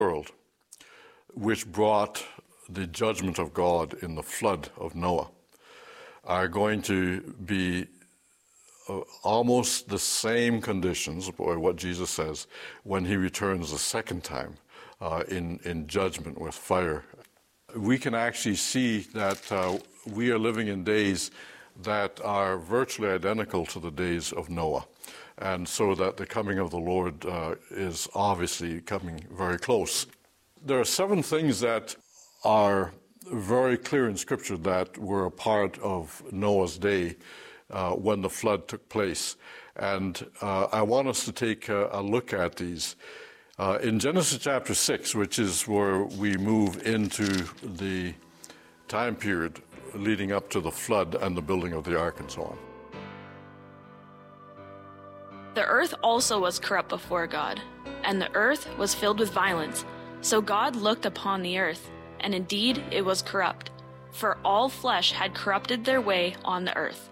world, which brought the judgment of God in the flood of Noah, are going to be almost the same conditions, or what Jesus says, when he returns the second time in judgment with fire. We can actually see that we are living in days that are virtually identical to the days of Noah. And so that the coming of the Lord is obviously coming very close. There are 7 things that are very clear in Scripture that were a part of Noah's day when the flood took place. And I want us to take a look at these. In Genesis chapter 6, which is where we move into the time period leading up to the flood and the building of the ark and so on. The earth also was corrupt before God, and the earth was filled with violence. So God looked upon the earth, and indeed it was corrupt, for all flesh had corrupted their way on the earth.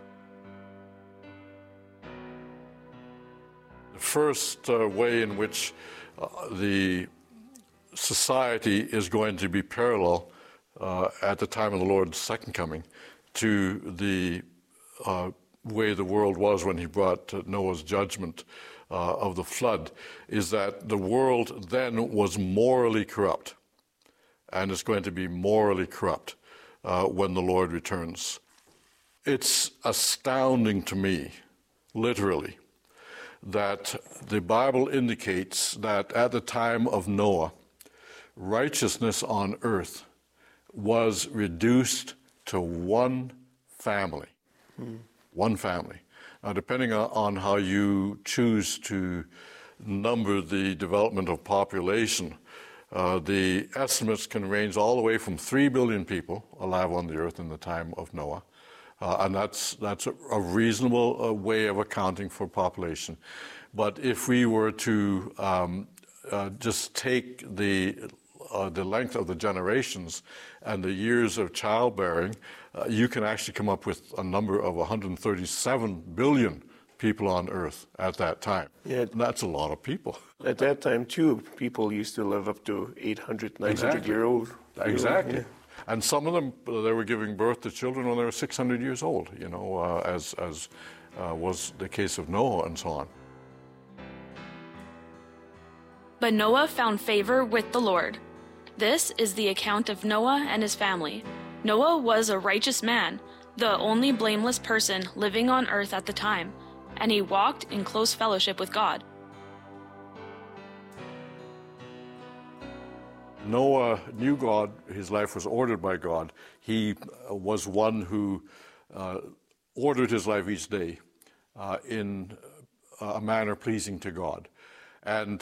The first way in which the society is going to be parallel at the time of the Lord's second coming to the way the world was when he brought Noah's judgment of the flood is that the world then was morally corrupt, and it's going to be morally corrupt when the Lord returns. It's astounding to me, literally, that the Bible indicates that at the time of Noah, righteousness on earth was reduced to one family. One family. Now, depending on how you choose to number the development of population, the estimates can range all the way from 3 billion people alive on the earth in the time of Noah. And that's a reasonable way of accounting for population. But if we were to just take the length of the generations and the years of childbearing, you can actually come up with a number of 137 billion people on Earth at that time. Yeah, and that's a lot of people. At that time, too, people used to live up to 800, 900 years old. Exactly. Yeah. And some of them, they were giving birth to children when they were 600 years old, as was the case of Noah and so on. But Noah found favor with the Lord. This is the account of Noah and his family. Noah was a righteous man, the only blameless person living on earth at the time, and he walked in close fellowship with God. Noah knew God. His life was ordered by God. He was one who ordered his life each day in a manner pleasing to God. And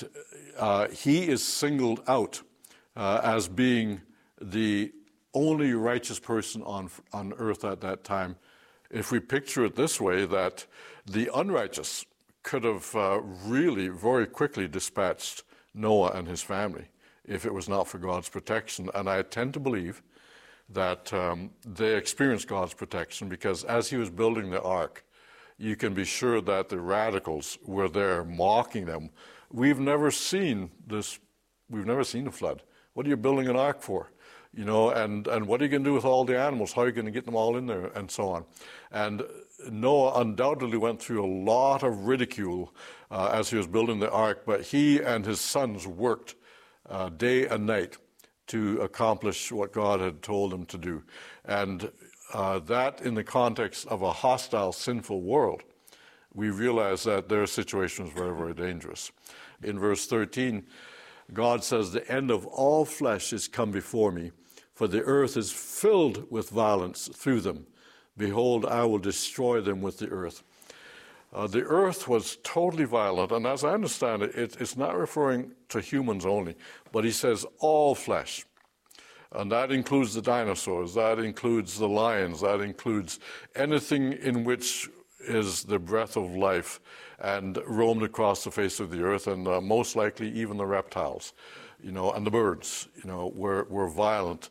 he is singled out as being the only righteous person on earth at that time. If we picture it this way, that the unrighteous could have really very quickly dispatched Noah and his family if it was not for God's protection. And I tend to believe that they experienced God's protection because as he was building the ark, you can be sure that the radicals were there mocking them. We've never seen this. We've never seen a flood. What are you building an ark for? And what are you going to do with all the animals? How are you going to get them all in there? And so on. And Noah undoubtedly went through a lot of ridicule as he was building the ark, but he and his sons worked day and night to accomplish what God had told him to do. And that in the context of a hostile, sinful world, we realize that their situation is very, very dangerous. In verse 13, God says, "The end of all flesh is come before me, for the earth is filled with violence through them. Behold, I will destroy them with the earth." The earth was totally violent, and as I understand it, it's not referring to humans only, but he says all flesh. And that includes the dinosaurs, that includes the lions, that includes anything in which is the breath of life and roamed across the face of the earth, and most likely even the reptiles, and the birds, were violent.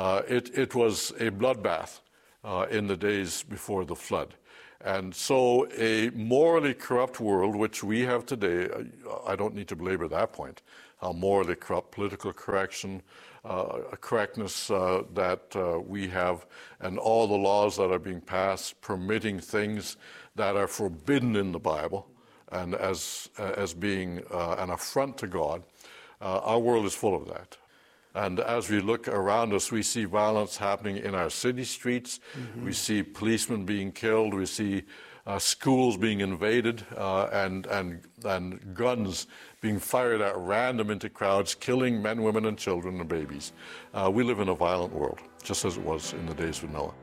It was a bloodbath in the days before the flood. And so a morally corrupt world, which we have today, I don't need to belabor that point. how morally corrupt political correctness that we have, and all the laws that are being passed permitting things that are forbidden in the Bible, and as being an affront to God. Our world is full of that. And as we look around us, we see violence happening in our city streets. Mm-hmm. We see policemen being killed. We see schools being invaded and guns being fired at random into crowds, killing men, women, and children and babies. We live in a violent world, just as it was in the days of Noah.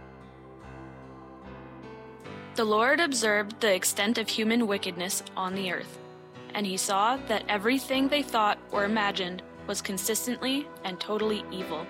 The Lord observed the extent of human wickedness on the earth, and he saw that everything they thought or imagined was consistently and totally evil.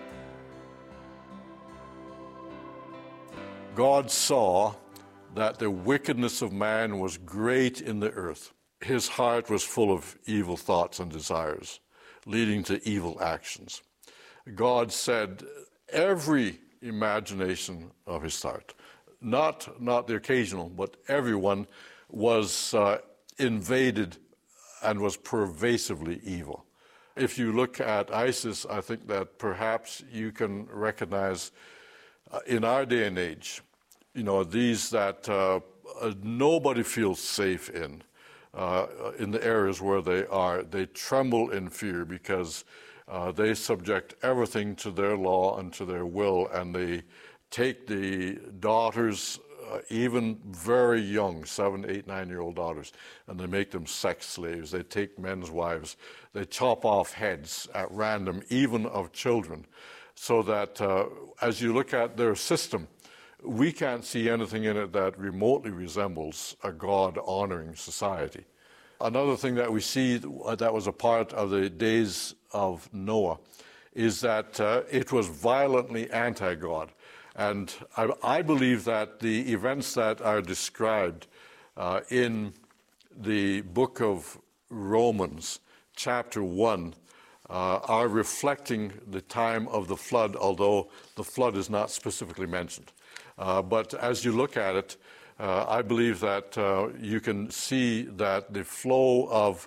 God saw that the wickedness of man was great in the earth. His heart was full of evil thoughts and desires, leading to evil actions. God said every imagination of his heart, not the occasional, but everyone was invaded and was pervasively evil. If you look at ISIS, I think that perhaps you can recognize in our day and age, these that nobody feels safe in the areas where they are. They tremble in fear because they subject everything to their law and to their will, and they take the daughters, even very young, 7, 8, 9-year-old daughters, and they make them sex slaves. They take men's wives. They chop off heads at random, even of children, so that as you look at their system, we can't see anything in it that remotely resembles a God-honoring society. Another thing that we see that was a part of the days of Noah is that it was violently anti-God. And I believe that the events that are described in the book of Romans, chapter 1, are reflecting the time of the flood, although the flood is not specifically mentioned. But as you look at it, I believe that you can see that the flow of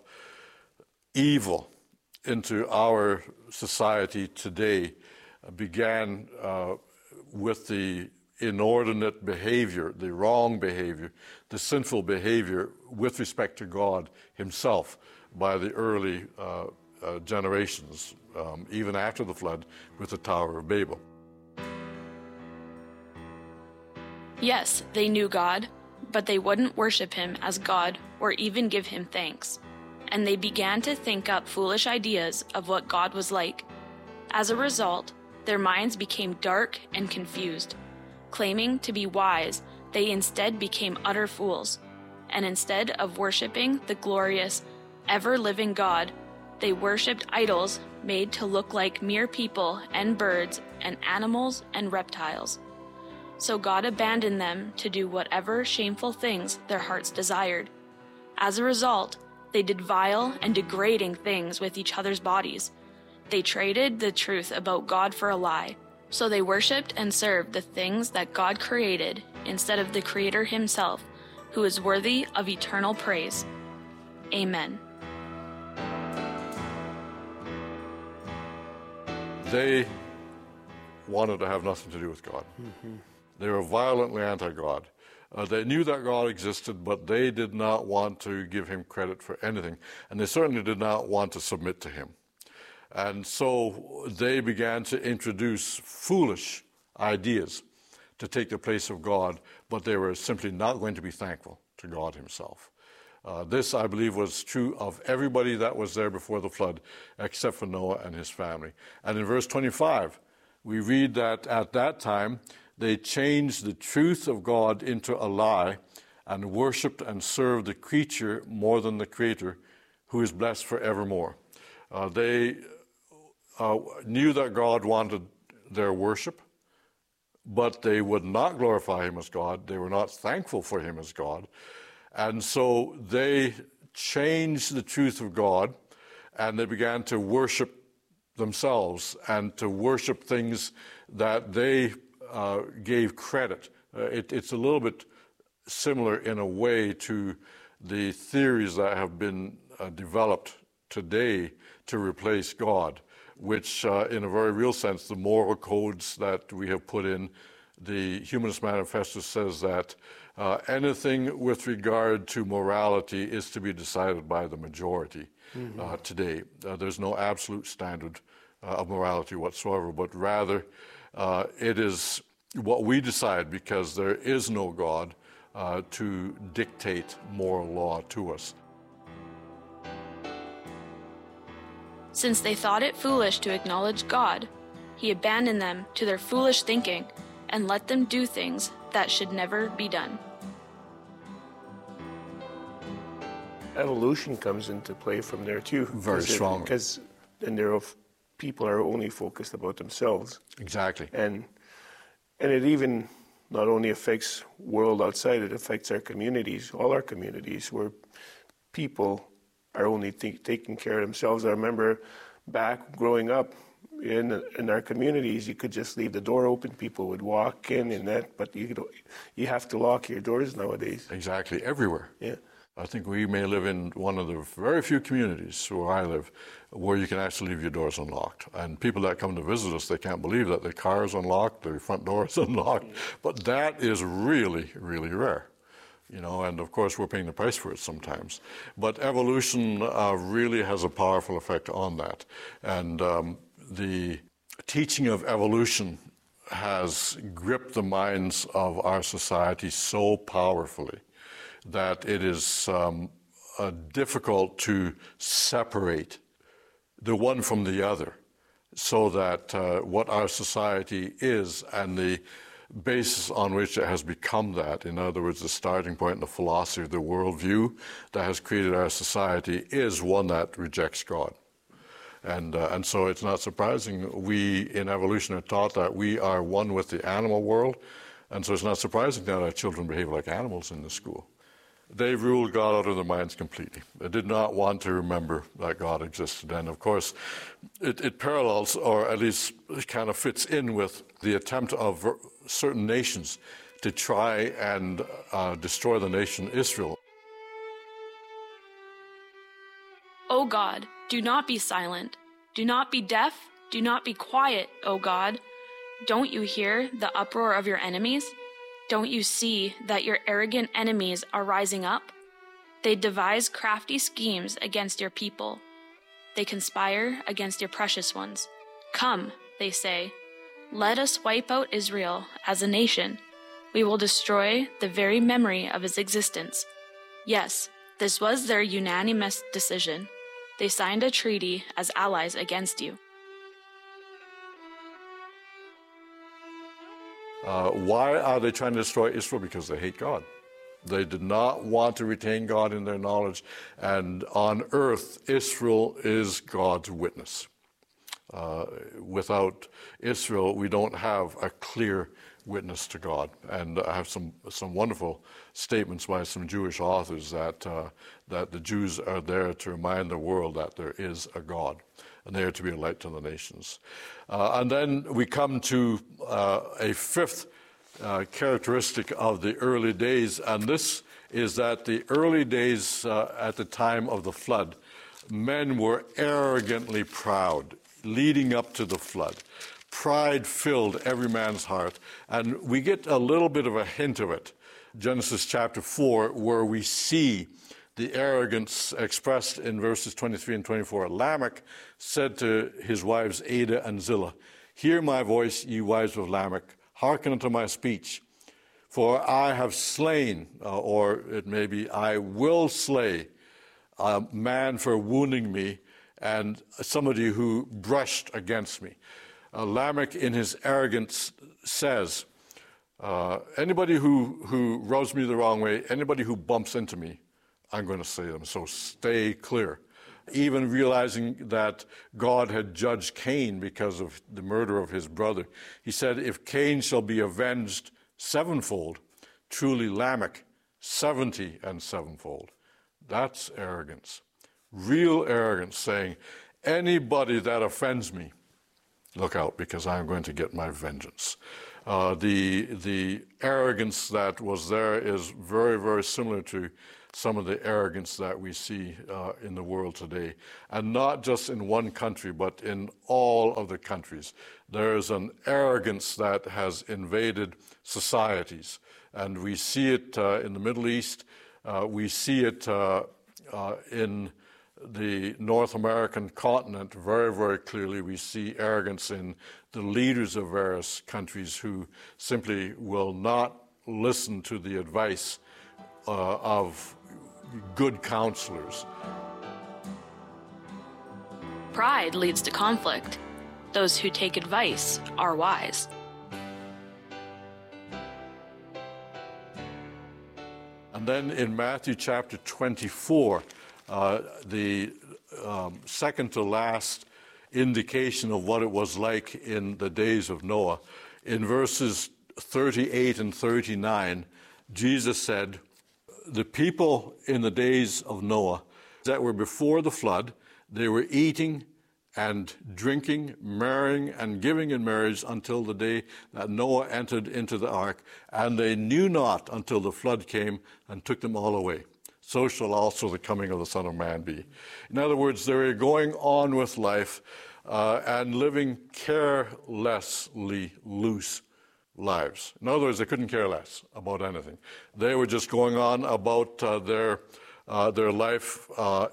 evil into our society today began with the inordinate behavior, the wrong behavior, the sinful behavior with respect to God himself by the early generations, even after the flood with the Tower of Babel. Yes, they knew God, but they wouldn't worship him as God or even give him thanks. And they began to think up foolish ideas of what God was like. As a result, their minds became dark and confused. Claiming to be wise, they instead became utter fools. And instead of worshiping the glorious, ever-living God, they worshipped idols made to look like mere people and birds and animals and reptiles. So God abandoned them to do whatever shameful things their hearts desired. As a result, they did vile and degrading things with each other's bodies. They traded the truth about God for a lie. So they worshipped and served the things that God created instead of the Creator himself, who is worthy of eternal praise. Amen. They wanted to have nothing to do with God. Mm-hmm. They were violently anti-God. They knew that God existed, but they did not want to give him credit for anything. And they certainly did not want to submit to him. And so they began to introduce foolish ideas to take the place of God, but they were simply not going to be thankful to God himself. This, I believe, was true of everybody that was there before the flood, except for Noah and his family. And in verse 25, we read that at that time, they changed the truth of God into a lie and worshipped and served the creature more than the Creator, who is blessed forevermore. They knew that God wanted their worship, but they would not glorify him as God. They were not thankful for him as God. And so they changed the truth of God, and they began to worship themselves and to worship things that they gave credit. It's a little bit similar in a way to the theories that have been developed today to replace God, which in a very real sense, the moral codes that we have put in, the Humanist Manifesto says that anything with regard to morality is to be decided by the majority today. There's no absolute standard of morality whatsoever, but rather it is what we decide, because there is no God to dictate moral law to us. Since they thought it foolish to acknowledge God, he abandoned them to their foolish thinking and let them do things that should never be done. Evolution comes into play from there too. Very strongly. Because then people are only focused about themselves. Exactly. And it even not only affects world outside, it affects our communities, all our communities, where people are only taking care of themselves. I remember back growing up in our communities, you could just leave the door open. People would walk in and that, but you have to lock your doors nowadays. Exactly, everywhere. Yeah. I think we may live in one of the very few communities where I live where you can actually leave your doors unlocked. And people that come to visit us, they can't believe that their car is unlocked, their front door is unlocked. But that is really, really rare. And of course we're paying the price for it sometimes. But evolution really has a powerful effect on that. And the teaching of evolution has gripped the minds of our society so powerfully that it is difficult to separate the one from the other, so that what our society is and the basis on which it has become that, in other words, the starting point in the philosophy, the worldview that has created our society, is one that rejects God. And so it's not surprising we in evolution are taught that we are one with the animal world, and so it's not surprising that our children behave like animals in the school. They ruled God out of their minds completely. They did not want to remember that God existed. And of course, it parallels, or at least it kind of fits in with the attempt of certain nations to try and destroy the nation Israel. O God, do not be silent. Do not be deaf. Do not be quiet, O God. Don't you hear the uproar of your enemies? Don't you see that your arrogant enemies are rising up? They devise crafty schemes against your people. They conspire against your precious ones. Come, they say, let us wipe out Israel as a nation. We will destroy the very memory of its existence. Yes, this was their unanimous decision. They signed a treaty as allies against you. Why are they trying to destroy Israel? Because they hate God. They did not want to retain God in their knowledge. And on earth, Israel is God's witness. Without Israel, we don't have a clear witness to God. And I have some wonderful statements by some Jewish authors that the Jews are there to remind the world that there is a God, and they are to be a light to the nations. And then we come to a fifth characteristic of the early days, and this is that the early days at the time of the flood, men were arrogantly proud, leading up to the flood. Pride filled every man's heart, and we get a little bit of a hint of it. Genesis chapter 4, where we see the arrogance expressed in verses 23 and 24. Lamech said to his wives Adah and Zillah, "Hear my voice, ye wives of Lamech, hearken unto my speech. For I have slain," or it may be, "I will slay a man for wounding me, and somebody who brushed against me." Lamech, in his arrogance, says, anybody who rubs me the wrong way, anybody who bumps into me, I'm going to slay them, so stay clear. Even realizing that God had judged Cain because of the murder of his brother, he said, "If Cain shall be avenged sevenfold, truly Lamech 70 and sevenfold." That's arrogance. Real arrogance, saying, anybody that offends me, look out, because I'm going to get my vengeance. The arrogance that was there is very, very similar to some of the arrogance that we see in the world today. And not just in one country, but in all of the countries. There is an arrogance that has invaded societies. And we see it in the Middle East. We see it in the North American continent very, very clearly. We see arrogance in the leaders of various countries who simply will not listen to the advice of good counselors. Pride leads to conflict. Those who take advice are wise. And then in Matthew chapter 24, the second to last indication of what it was like in the days of Noah, in verses 38 and 39, Jesus said, the people in the days of Noah that were before the flood, they were eating and drinking, marrying and giving in marriage until the day that Noah entered into the ark, and they knew not until the flood came and took them all away. So shall also the coming of the Son of Man be. In other words, they were going on with life and living carelessly loose lives. In other words, they couldn't care less about anything. They were just going on about their life,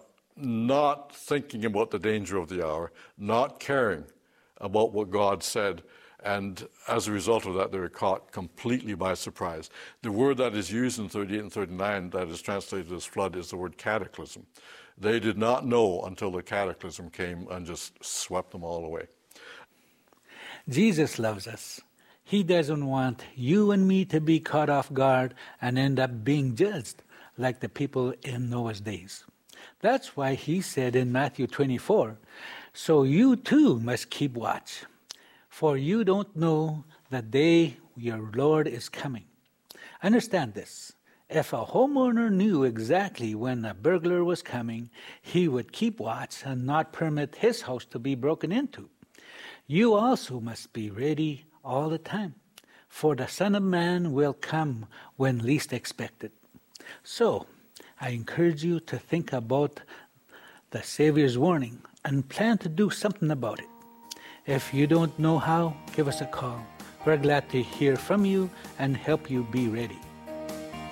not thinking about the danger of the hour, not caring about what God said. And as a result of that, they were caught completely by surprise. The word that is used in 38 and 39 that is translated as flood is the word cataclysm. They did not know until the cataclysm came and just swept them all away. Jesus loves us. He doesn't want you and me to be caught off guard and end up being judged like the people in Noah's days. That's why he said in Matthew 24, so you too must keep watch, for you don't know the day your Lord is coming. Understand this. If a homeowner knew exactly when a burglar was coming, he would keep watch and not permit his house to be broken into. You also must be ready all the time, for the Son of Man will come when least expected. So, I encourage you to think about the Savior's warning and plan to do something about it. If you don't know how, give us a call. We're glad to hear from you and help you be ready.